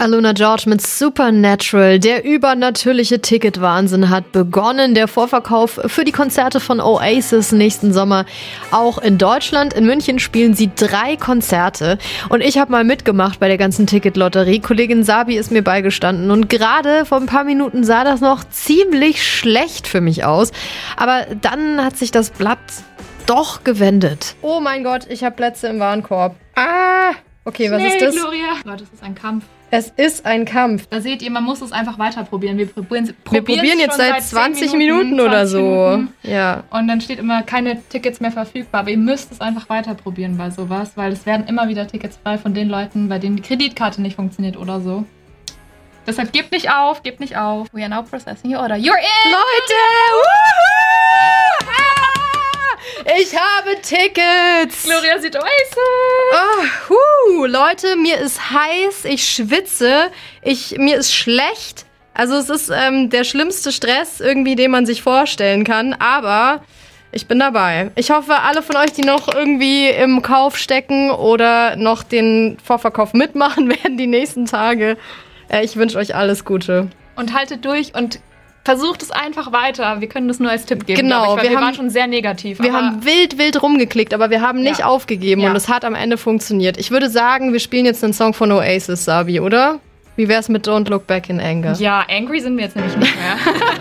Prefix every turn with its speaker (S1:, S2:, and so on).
S1: Aluna George mit Supernatural. Der übernatürliche Ticketwahnsinn hat begonnen. Der Vorverkauf für die Konzerte von Oasis nächsten Sommer auch in Deutschland. In München spielen sie 3 Konzerte. Und ich habe mal mitgemacht bei der ganzen Ticketlotterie. Kollegin Sabi ist mir beigestanden. Und gerade vor ein paar Minuten sah das noch ziemlich schlecht für mich aus. Aber dann hat sich das Blatt doch gewendet. Oh mein Gott, ich habe Plätze im Warenkorb. Okay, was ist das?
S2: Gloria. Leute, es ist ein Kampf.
S1: Es ist ein Kampf.
S2: Da seht ihr, man muss es einfach weiter probieren. Wir probieren
S1: jetzt seit 20 Minuten oder so.
S2: Minuten.
S1: Ja.
S2: Und dann steht immer, keine Tickets mehr verfügbar. Aber ihr müsst es einfach weiter probieren bei sowas, weil es werden immer wieder Tickets frei von den Leuten, bei denen die Kreditkarte nicht funktioniert oder so. Deshalb gebt nicht auf, gebt nicht auf. We are now processing your order. You're in!
S1: Leute! Ich habe Tickets!
S2: Gloria sieht Oasis!
S1: Leute, mir ist heiß, ich schwitze, mir ist schlecht. Also es ist der schlimmste Stress irgendwie, den man sich vorstellen kann. Aber ich bin dabei. Ich hoffe, alle von euch, die noch irgendwie im Kauf stecken oder noch den Vorverkauf mitmachen werden die nächsten Tage. Ich wünsche euch alles Gute.
S2: Und haltet durch und versucht es einfach weiter. Wir können das nur als Tipp geben.
S1: Genau,
S2: wir waren schon sehr negativ.
S1: Wir haben wild rumgeklickt, aber wir haben nicht aufgegeben und es hat am Ende funktioniert. Ich würde sagen, wir spielen jetzt einen Song von Oasis, Sabi, oder? Wie wär's mit Don't Look Back in Anger?
S2: Ja, angry sind wir jetzt nämlich nicht mehr.